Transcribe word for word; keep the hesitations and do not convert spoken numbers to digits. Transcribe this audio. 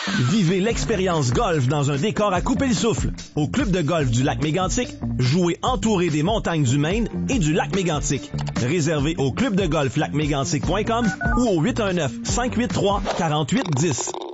Vivez l'expérience golf dans un décor à couper le souffle. Au club de golf du lac Mégantic, jouez entouré des montagnes du Maine et du lac Mégantic. Réservé au club de golf lac mégantic point com ou au huit un neuf, cinq huit trois, quatre huit un zéro.